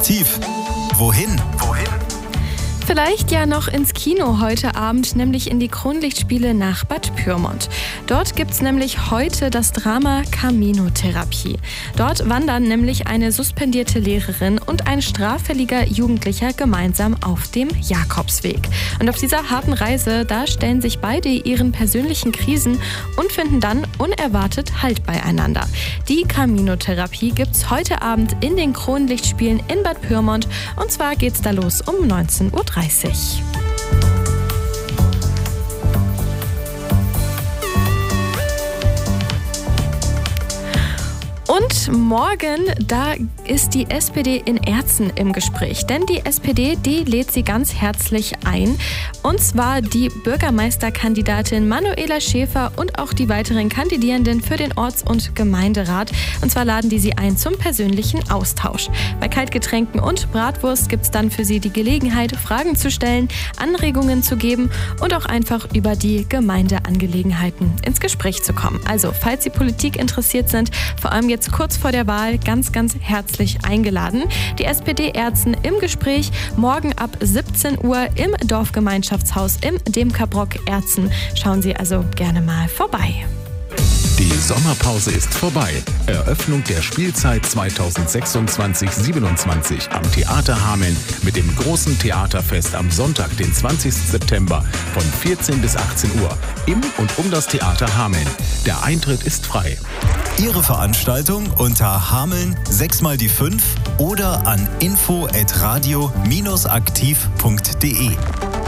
Tief. Wohin? Vielleicht ja noch ins Kino heute Abend, nämlich in die Kronlichtspiele nach Bad Pyrmont. Dort gibt's nämlich heute das Drama Camino-Therapie. Dort wandern nämlich eine suspendierte Lehrerin und ein straffälliger Jugendlicher gemeinsam auf dem Jakobsweg. Und auf dieser harten Reise, da stellen sich beide ihren persönlichen Krisen und finden dann unerwartet Halt beieinander. Die Camino-Therapie gibt's heute Abend in den Kronlichtspielen in Bad Pyrmont, und zwar geht's da los um 19:30 Uhr. Und morgen, da ist die SPD in Erzen im Gespräch. Denn die SPD, die lädt sie ganz herzlich ein. Und zwar die Bürgermeisterkandidatin Manuela Schäfer und auch die weiteren Kandidierenden für den Orts- und Gemeinderat. Und zwar laden die sie ein zum persönlichen Austausch. Bei Kaltgetränken und Bratwurst gibt es dann für sie die Gelegenheit, Fragen zu stellen, Anregungen zu geben und auch einfach über die Gemeindeangelegenheiten ins Gespräch zu kommen. Also, falls Sie Politik interessiert sind, vor allem jetzt kurz vor der Wahl, ganz, ganz herzlich eingeladen. Die SPD Erzen im Gespräch, morgen ab 17 Uhr im Dorfgemeinschaftshaus im Demkerbrock Erzen. Schauen Sie also gerne mal vorbei. Die Sommerpause ist vorbei. Eröffnung der Spielzeit 2026/27 am Theater Hameln mit dem großen Theaterfest am Sonntag, den 20. September von 14 bis 18 Uhr im und um das Theater Hameln. Der Eintritt ist frei. Ihre Veranstaltung unter Hameln 6x5 oder an info@radio-aktiv.de.